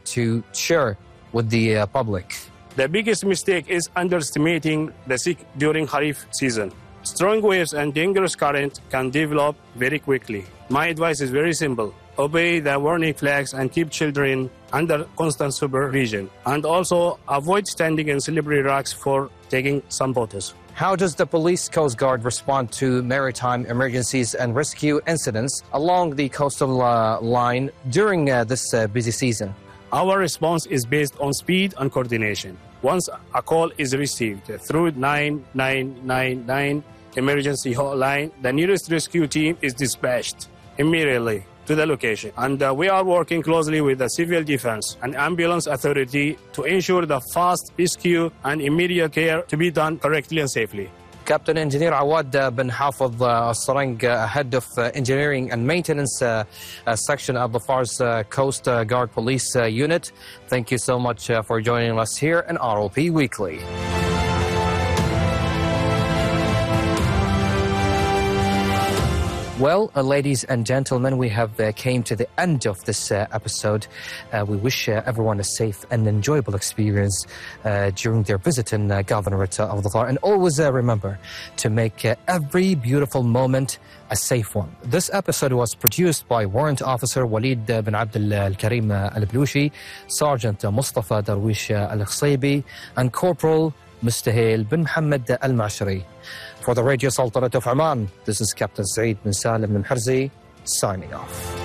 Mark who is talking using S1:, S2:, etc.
S1: to share with the public?
S2: The biggest mistake is underestimating the sea during Kharif season. Strong waves and dangerous current can develop very quickly. My advice is very simple. Obey the warning flags and keep children under constant supervision. And also avoid standing in slippery rocks for taking some photos.
S1: How does the Police Coast Guard respond to maritime emergencies and rescue incidents along the coastal line during this busy season?
S2: Our response is based on speed and coordination. Once a call is received through 9999 emergency hotline, the nearest rescue team is dispatched immediately to the location. And we are working closely with the Civil Defense and Ambulance Authority to ensure the fast rescue and immediate care to be done correctly and safely.
S1: Captain Engineer Awad bin Hafid Al-Sarang, Head of Engineering and Maintenance Section at the Fars Coast Guard Police Unit, thank you so much for joining us here in ROP Weekly. Well, ladies and gentlemen, we have came to the end of this episode. We wish everyone a safe and enjoyable experience during their visit in Governorate of the Far. And always remember to make every beautiful moment a safe one. This episode was produced by Warrant Officer Walid bin Abdul Karim Al-Blushi, Sergeant Mustafa Darwish Al-Khsaybi, and Corporal Mustahil bin Muhammad Al-Mashri. For the Radio Sultanate of Oman, this is Captain Saeed bin Salim bin Harzi, signing off.